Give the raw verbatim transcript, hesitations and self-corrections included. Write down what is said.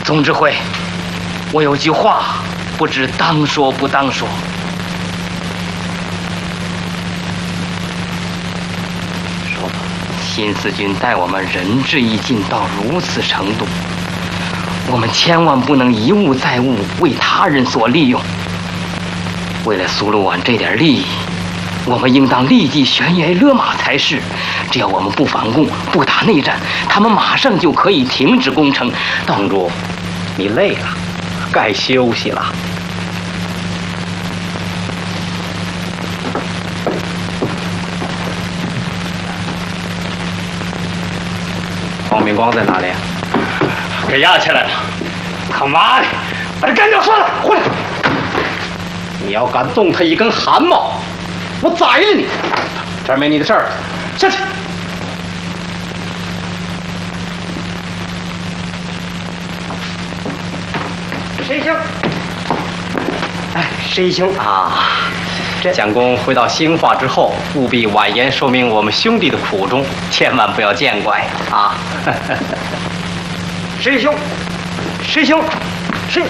总指挥，我有句话，不知当说不当说。说吧。新四军待我们仁至义尽到如此程度，我们千万不能一物再物，为他人所利用。为了苏鲁湾这点利益，我们应当立即悬崖勒马才是。只要我们不反攻，不打内战，他们马上就可以停止攻城。 董主，你累了，该休息了。黄明光在哪里？ 给押起来了。他妈的，把他干掉算了！回来！你要敢动他一根汗毛，我宰了你！这儿没你的事儿，下去。 师兄，哎，师兄啊，这蒋公回到兴化之后，务必婉言说明我们兄弟的苦衷，千万不要见怪啊！ 师兄，师兄，